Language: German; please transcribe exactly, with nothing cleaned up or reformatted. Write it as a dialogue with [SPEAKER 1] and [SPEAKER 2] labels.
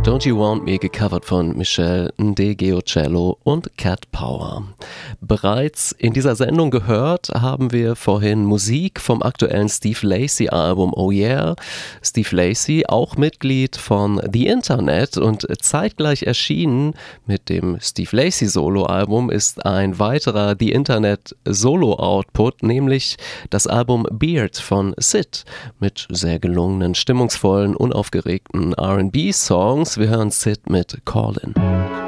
[SPEAKER 1] Don't You Want Me, gecovert von Michel Ndegeocello und Cat Power. Bereits in dieser Sendung gehört haben wir vorhin Musik vom aktuellen Steve Lacy Album Oh Yeah. Steve Lacy, auch Mitglied von The Internet, und zeitgleich erschienen mit dem Steve Lacy Solo-Album ist ein weiterer The Internet Solo-Output, nämlich das Album Beard von Sid mit sehr gelungenen, stimmungsvollen, unaufgeregten R and B-Songs. Wir hören Sid mit Callin'.